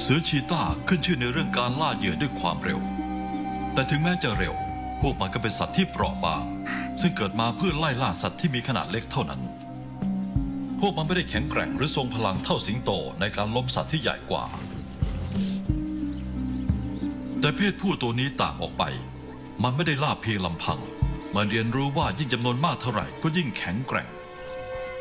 เสือชีต้าขึ้นชื่อในเรื่องการล่าเหยื่อด้วยความเร็วแต่ถึงแม้จะเร็วพวกมันก็เป็นสัตว์ที่เปราะบางซึ่งเกิดมาเพื่อไล่ล่าสัตว์ที่มีขนาดเล็กเท่านั้นพวกมันไม่ได้แข็งแกร่งหรือทรงพลังเท่าสิงโตในการล้มสัตว์ที่ใหญ่กว่าแต่เพศผู้ตัวนี้ต่างออกไปมันไม่ได้ล่าเพียงลำพังมันเรียนรู้ว่ายิ่งจำนวนมากเท่าไหร่ก็ยิ่งแข็งแกร่ง